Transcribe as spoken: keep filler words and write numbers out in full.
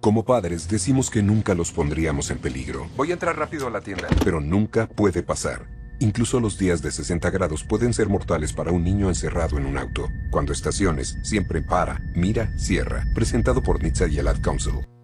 Como padres decimos que nunca los pondríamos en peligro. Voy a entrar rápido a la tienda. Pero nunca puede pasar. Incluso los días de sesenta grados pueden ser mortales para un niño encerrado en un auto. Cuando estaciones, siempre para, mira, cierra. Presentado por N H T S A y el Ad Council.